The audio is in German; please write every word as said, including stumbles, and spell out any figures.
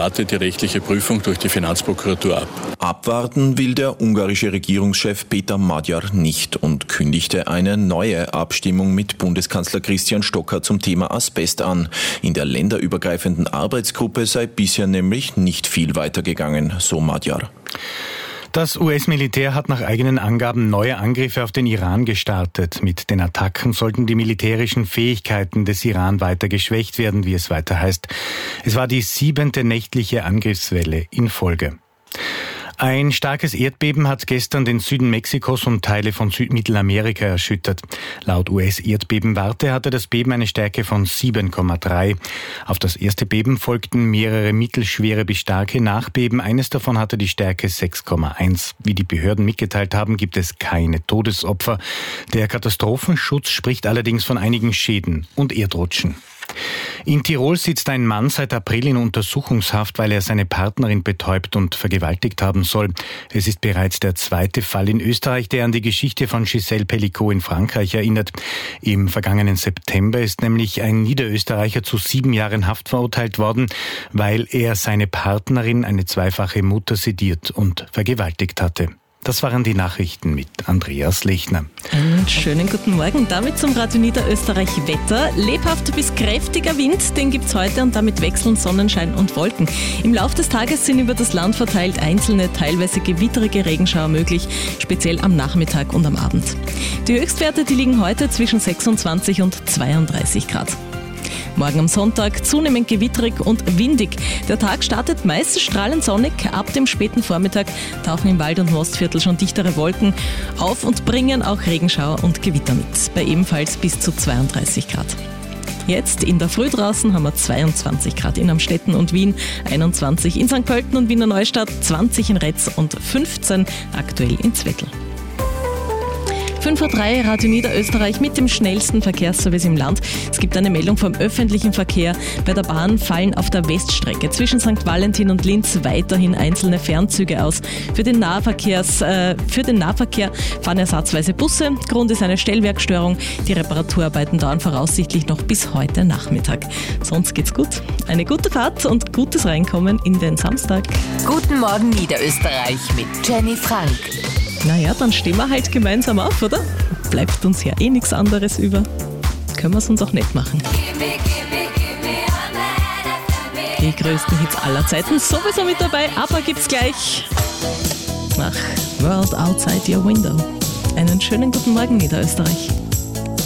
wartet die rechtliche Prüfung durch die Finanzprokuratur ab. Abwarten will der ungarische Regierungschef Peter Magyar nicht und kündigte eine neue Abstimmung mit Bundeskanzler Christian Stocker zum Thema Asbest an. In der länderübergreifenden Arbeitsgruppe sei bisher nämlich nicht viel weitergegangen, so Magyar. Das U S-Militär hat nach eigenen Angaben neue Angriffe auf den Iran gestartet. Mit den Attacken sollten die militärischen Fähigkeiten des Iran weiter geschwächt werden, wie es weiter heißt. Es war die siebente nächtliche Angriffswelle in Folge. Ein starkes Erdbeben hat gestern den Süden Mexikos und Teile von Südmittelamerika erschüttert. Laut U S-Erdbebenwarte hatte das Beben eine Stärke von sieben Komma drei. Auf das erste Beben folgten mehrere mittelschwere bis starke Nachbeben. Eines davon hatte die Stärke sechs Komma eins. Wie die Behörden mitgeteilt haben, gibt es keine Todesopfer. Der Katastrophenschutz spricht allerdings von einigen Schäden und Erdrutschen. In Tirol sitzt ein Mann seit April in Untersuchungshaft, weil er seine Partnerin betäubt und vergewaltigt haben soll. Es ist bereits der zweite Fall in Österreich, der an die Geschichte von Gisèle Pelicot in Frankreich erinnert. Im vergangenen September ist nämlich ein Niederösterreicher zu sieben Jahren Haft verurteilt worden, weil er seine Partnerin, eine zweifache Mutter, sediert und vergewaltigt hatte. Das waren die Nachrichten mit Andreas Lechner. Einen schönen guten Morgen. Damit zum Radio Niederösterreich Wetter. Lebhafter bis kräftiger Wind, den gibt's heute und damit wechseln Sonnenschein und Wolken. Im Laufe des Tages sind über das Land verteilt einzelne, teilweise gewitterige Regenschauer möglich, speziell am Nachmittag und am Abend. Die Höchstwerte, die liegen heute zwischen sechsundzwanzig und zweiunddreißig Grad. Morgen am Sonntag zunehmend gewitterig und windig. Der Tag startet meist strahlend sonnig. Ab dem späten Vormittag tauchen im Wald- und Mostviertel schon dichtere Wolken auf und bringen auch Regenschauer und Gewitter mit. Bei ebenfalls bis zu zweiunddreißig Grad. Jetzt in der Früh draußen haben wir zweiundzwanzig Grad in Amstetten und Wien, einundzwanzig in Sankt Pölten und Wiener Neustadt, zwanzig in Retz und fünfzehn aktuell in Zwettl. fünf Uhr drei, Radio Niederösterreich mit dem schnellsten Verkehrsservice im Land. Es gibt eine Meldung vom öffentlichen Verkehr. Bei der Bahn fallen auf der Weststrecke zwischen Sankt Valentin und Linz weiterhin einzelne Fernzüge aus. Für den, Nahverkehrs, äh, für den Nahverkehr fahren ersatzweise Busse. Grund ist eine Stellwerkstörung. Die Reparaturarbeiten dauern voraussichtlich noch bis heute Nachmittag. Sonst geht's gut. Eine gute Fahrt und gutes Reinkommen in den Samstag. Guten Morgen Niederösterreich mit Jenny Frank. Naja, dann stehen wir halt gemeinsam auf, oder? Bleibt uns ja eh nichts anderes über. Können wir es uns auch nett machen. Die größten Hits aller Zeiten sowieso mit dabei, aber gibt's gleich nach World Outside Your Window. Einen schönen guten Morgen, Niederösterreich.